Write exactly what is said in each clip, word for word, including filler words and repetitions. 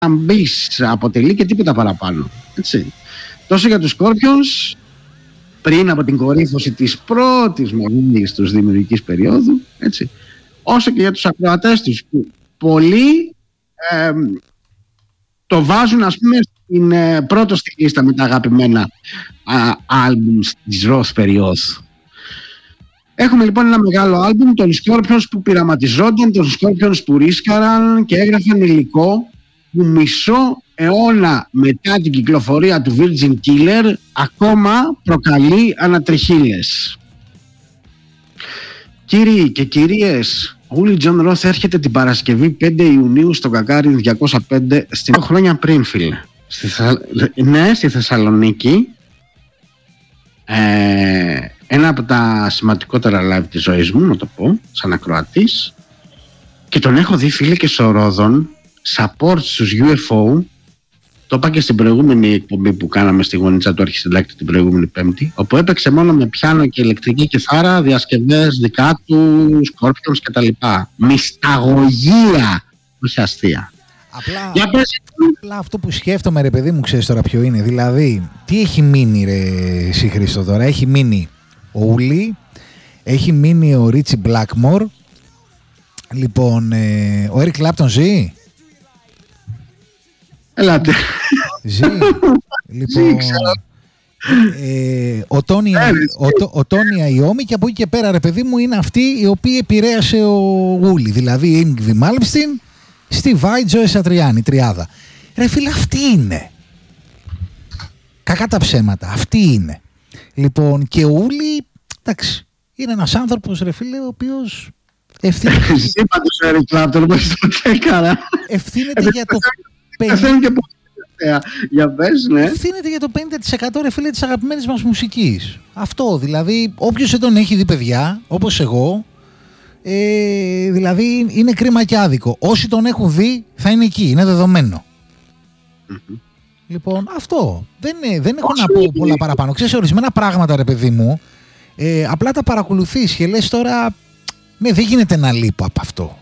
μπεις αποτελεί και τίποτα παραπάνω. Έτσι. Τόσο για τους Scorpions, πριν από την κορύφωση της πρώτης μεγάλης τους δημιουργικής περίοδου, έτσι, όσο και για τους ακροατές τους, που πολλοί ε, το βάζουν, ας πούμε, στην ε, πρώτο στη λίστα με τα αγαπημένα άλμπουμ της Roth περίοδου. Έχουμε λοιπόν ένα μεγάλο άλμπουμ των Scorpions που πειραματιζόταν, των Scorpions που ρίσκαραν και έγραφαν υλικό που μισό αιώνα μετά την κυκλοφορία του Virgin Killer ακόμα προκαλεί ανατριχίλες. Κύριοι και κυρίες, ο Ούλι Τζον Ροθ έρχεται την Παρασκευή πέντε Ιουνίου στο Γκαγκάριν διακόσια πέντε, στην χρόνια πριν, φίλε. Στη Θα... Ναι, στη Θεσσαλονίκη. Ε, ένα από τα σημαντικότερα live της ζωής μου, να το πω, σαν ακροατής. Και τον έχω δει, φίλε, και στο Ρόδον, support στους γιου εφ ο. Το είπα και στην προηγούμενη εκπομπή που κάναμε στη Γονίτσα του Αρχισυντάκτη την προηγούμενη Πέμπτη, όπου έπαιξε μόνο με πιάνο και ηλεκτρική κιθάρα, διασκευές δικά του, Scorpions κτλ. Μυσταγωγία, όχι αστεία. Απλά, απλά αυτό που σκέφτομαι, ρε παιδί μου, ξέρεις τώρα ποιο είναι. Δηλαδή, τι έχει μείνει, ρε εσύ Χρήστο, τώρα? Έχει μείνει ο Ούλι, έχει μείνει ο Ρίτσι Μπλάκμορ. Λοιπόν, ε, ο Έρικ Κλάπτον ζει? Ελάτε. Ζει. Λοιπόν, ε, ο Τόνι ο, ο Αϊόμι, και από εκεί και πέρα, ρε παιδί μου, είναι αυτοί οι οποίοι επηρέασε ο Ούλι. Δηλαδή η Ίγκβι Μάλμστιν, Στιβ Vai, Τζόε Σατριάνι, τριάδα. Ρε φίλε, αυτοί είναι. Κακά τα ψέματα, αυτοί είναι. Λοιπόν, και ο Ούλι, εντάξει, είναι ένας άνθρωπος, ρε φίλε, ο οποίος ευθύνεται. Ευθύνεται για το Για πες, ναι. Ευθύνεται για το πενήντα τοις εκατό, ρε φίλε, της αγαπημένης μας μουσικής. Αυτό, δηλαδή, όποιος δεν τον έχει δει, παιδιά, όπως εγώ, ε, δηλαδή είναι κρίμα και άδικο. Όσοι τον έχουν δει θα είναι εκεί, είναι δεδομένο. Mm-hmm. Λοιπόν, αυτό. Δεν, δεν έχω Όσο να πω πολλά παραπάνω. Ξέρεις, ορισμένα πράγματα, ρε παιδί μου, ε, απλά τα παρακολουθείς και λες τώρα, ναι, δεν γίνεται να λείπω από αυτό.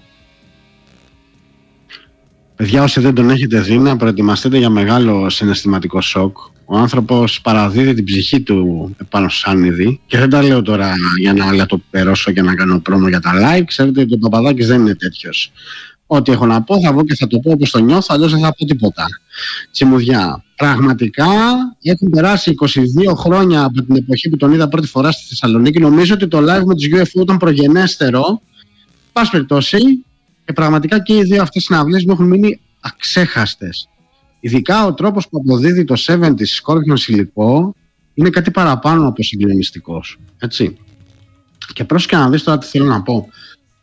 Παιδιά, όσοι δεν τον έχετε δει, να προετοιμαστείτε για μεγάλο συναισθηματικό σοκ. Ο άνθρωπος παραδίδει την ψυχή του επάνω στο σάνιδι. Και δεν τα λέω τώρα για να λατοπερώσω και να κάνω πρόμο για τα live. Ξέρετε ότι ο Παπαδάκης δεν είναι τέτοιος. Ό,τι έχω να πω θα βγω και θα το πω όπως το νιώθω, αλλιώς δεν θα πω τίποτα. Τσιμουδιά. Πραγματικά έχουν περάσει είκοσι δύο χρόνια από την εποχή που τον είδα πρώτη φορά στη Θεσσαλονίκη. Νομίζω ότι το live με τους γιου εφ ο ήταν προγενέστερο. Πας περιπτώσει. Και πραγματικά και οι δύο αυτές συναυλίες μου έχουν μείνει αξέχαστες. Ειδικά ο τρόπος που αποδίδει το εβδομήντα Scorpions υλικό είναι κάτι παραπάνω από συγκλονιστικός. Έτσι. Και πρόσεχε να δεις τώρα τι θέλω να πω.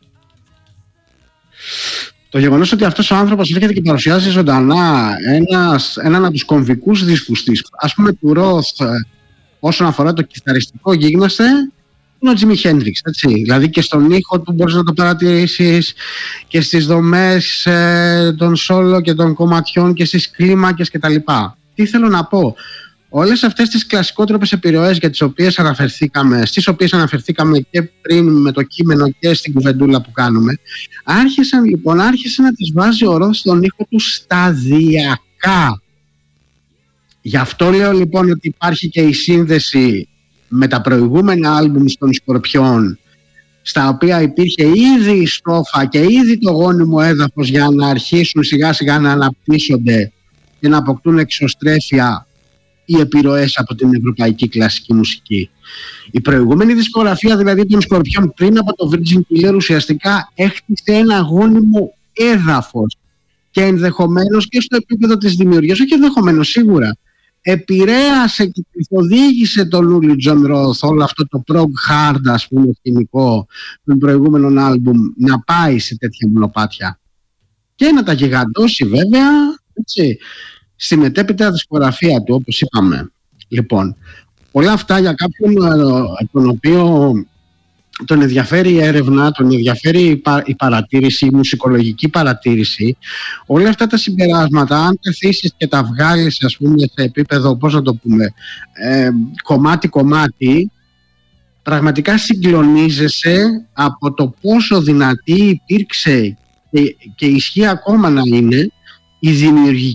Το γεγονός ότι αυτός ο άνθρωπος έρχεται και παρουσιάζει ζωντανά ένας, έναν από τους κομβικούς δίσκους της, ας πούμε, του Roth, όσον αφορά το κιθαριστικό γίγνεσθε, είναι ο Τζίμι Χέντριξ, έτσι. Δηλαδή και στον ήχο του μπορείς να το παρατηρήσεις και στις δομές ε, των σόλο και των κομματιών και στις κλίμακες κτλ. Τι θέλω να πω? Όλες αυτές τις κλασικότροπες επιρροές για τις οποίες αναφερθήκαμε, στις οποίες αναφερθήκαμε και πριν με το κείμενο και στην κουβεντούλα που κάνουμε, άρχισαν λοιπόν, άρχισε να τις βάζει ο Roth στον ήχο του σταδιακά. Γι' αυτό λέω λοιπόν ότι υπάρχει και η σύνδεση με τα προηγούμενα άλμπουμ των Σκορπιών, στα οποία υπήρχε ήδη η στόφα και ήδη το γόνιμο έδαφος για να αρχίσουν σιγά σιγά να αναπτύσσονται και να αποκτούν εξωστρέφεια οι επιρροές από την ευρωπαϊκή κλασική μουσική. Η προηγούμενη δισκογραφία δηλαδή των Σκορπιών πριν από το Virgin Killer ουσιαστικά έχτισε ένα γόνιμο έδαφος και ενδεχομένως και στο επίπεδο της δημιουργίας, όχι ενδεχομένως, σίγουρα επηρέασε και οδήγησε τον Ούλι Τζον Ροθ όλο αυτό το prog hard, ας πούμε, σκηνικό των προηγούμενων άλμπουμ να πάει σε τέτοια μονοπάτια και να τα γιγαντώσει βέβαια, έτσι, στη μετέπειτα δισκογραφία του, όπως είπαμε. Λοιπόν, όλα αυτά για κάποιον τον οποίο τον ενδιαφέρει η έρευνα, τον ενδιαφέρει η παρατήρηση, η μουσικολογική παρατήρηση. Όλα αυτά τα συμπεράσματα, αν καθίσεις και τα βγάλεις, ας πούμε, σε επίπεδο, πώς να το πούμε, ε, κομμάτι-κομμάτι, πραγματικά συγκλονίζεσαι από το πόσο δυνατή υπήρξε και, και ισχύει ακόμα να είναι η δημιουργική